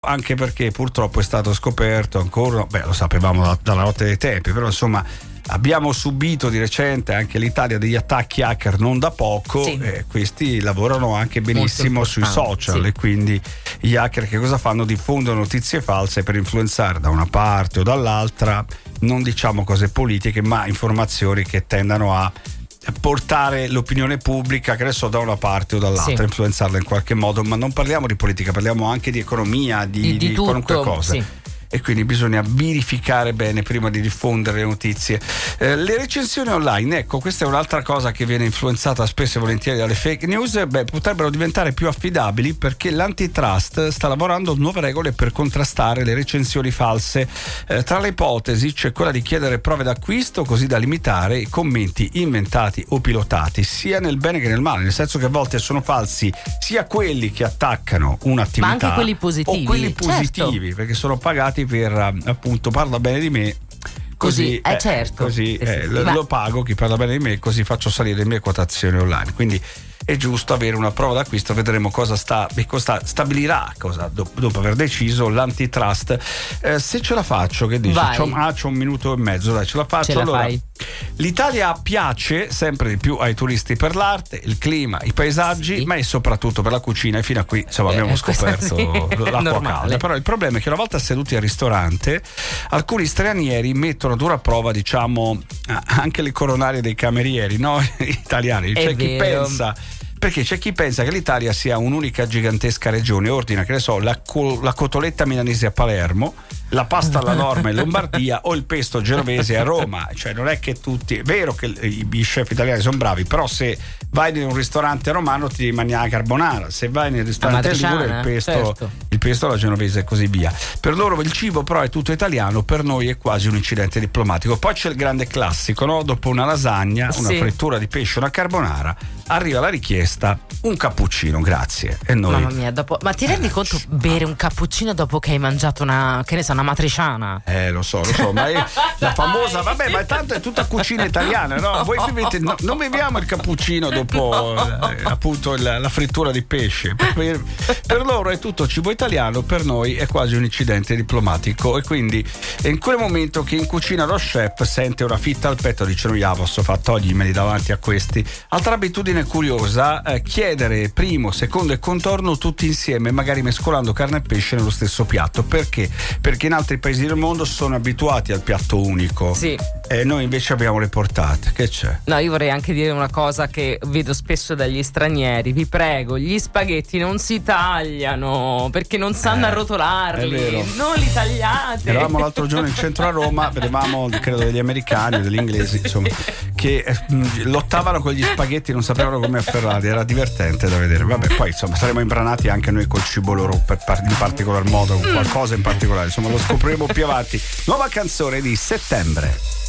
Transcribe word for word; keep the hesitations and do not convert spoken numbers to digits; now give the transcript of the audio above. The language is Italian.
anche perché purtroppo è stato scoperto ancora, beh lo sapevamo da, dalla notte dei tempi, però insomma abbiamo subito di recente anche l'Italia degli attacchi hacker non da poco, sì. E questi lavorano anche benissimo sui social, sì. E quindi gli hacker che cosa fanno? Diffondono notizie false per influenzare da una parte o dall'altra, non diciamo cose politiche, ma informazioni che tendano a portare l'opinione pubblica, che adesso da una parte o dall'altra, sì. Influenzarla in qualche modo, ma non parliamo di politica, parliamo anche di economia, di, di, di, di qualunque cosa. Sì. E quindi bisogna verificare bene prima di diffondere le notizie. Eh, le recensioni online, ecco, questa è un'altra cosa che viene influenzata spesso e volentieri dalle fake news. Beh, potrebbero diventare più affidabili perché l'antitrust sta lavorando a nuove regole per contrastare le recensioni false. Eh, tra le ipotesi c'è quella di chiedere prove d'acquisto così da limitare i commenti inventati o pilotati, sia nel bene che nel male, nel senso che a volte sono falsi sia quelli che attaccano un'attività, ma anche quelli positivi, o quelli positivi, certo. Perché sono pagati per appunto parla bene di me così, così eh, certo così eh, lo, lo pago chi parla bene di me, così faccio salire le mie quotazioni online, quindi è giusto avere una prova d'acquisto. Vedremo cosa sta, cosa stabilirà, cosa dopo, dopo aver deciso l'antitrust. Eh, se ce la faccio, che dici? C'ho, ah, c'ho un minuto e mezzo, dai, ce la faccio. Ce la allora, fai. L'Italia piace sempre di più ai turisti per l'arte, il clima, i paesaggi, sì. Ma è soprattutto per la cucina, e fino a qui insomma eh, abbiamo scoperto sì. L'acqua calda. Però il problema è che una volta seduti al ristorante alcuni stranieri mettono a dura prova, diciamo, anche le coronarie dei camerieri, no? Italiani. C'è chi pensa, perché c'è chi pensa che l'Italia sia un'unica gigantesca regione, ordina, che ne so, la, co- la cotoletta milanese a Palermo, la pasta alla norma in Lombardia o il pesto genovese a Roma. Cioè non è che tutti, è vero che i, i chef italiani sono bravi, però se vai in un ristorante romano ti devi mangiare la carbonara, se vai nel ristorante ligure il pesto, certo. il pesto alla genovese e così via. Per loro il cibo però è tutto italiano, per noi è quasi un incidente diplomatico. Poi c'è il grande classico, no? Dopo una lasagna, una sì. frittura di pesce, una carbonara, arriva la richiesta un cappuccino, grazie. E noi, mamma mia, dopo, ma ti rendi eh, conto c- bere un cappuccino dopo che hai mangiato una, che ne so, una matriciana? Eh, lo so, lo so, ma è la famosa, vabbè, ma tanto è tutta cucina italiana, no? Voi vivete, no, non beviamo il cappuccino dopo no. eh, appunto la, la frittura di pesce. Per, per loro è tutto cibo italiano, per noi è quasi un incidente diplomatico. E quindi è in quel momento che in cucina lo chef sente una fitta al petto, dice: no, io posso fare, toglimeli davanti a questi. Altra abitudine curiosa, eh, chiedere primo, secondo e contorno tutti insieme, magari mescolando carne e pesce nello stesso piatto. Perché? Perché in altri paesi del mondo sono abituati al piatto unico, sì. E noi invece abbiamo le portate. Che c'è? No, io vorrei anche dire una cosa che vedo spesso dagli stranieri: vi prego, gli spaghetti non si tagliano perché non sanno eh, arrotolarli, non li tagliate. Eravamo l'altro giorno in centro a Roma, vedevamo credo degli americani o degli inglesi, insomma, che eh, lottavano con gli spaghetti, non sapevano come afferrarli, era divertente da vedere. Vabbè, poi insomma saremo imbranati anche noi col cibo loro per par- in particolar modo, con qualcosa in particolare, insomma lo scopriremo più avanti. Nuova canzone di Settembre.